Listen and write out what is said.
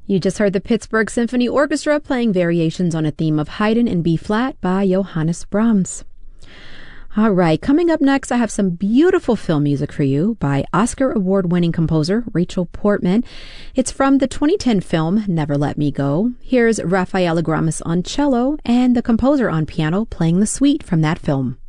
You just heard the Pittsburgh Symphony Orchestra playing variations on a theme of Haydn in B-flat by Johannes Brahms. All right, coming up next, I have some beautiful film music for you by Oscar award-winning composer Rachel Portman. It's from the 2010 film Never Let Me Go. Here's Rafael Agramis on cello and the composer on piano playing the suite from that film.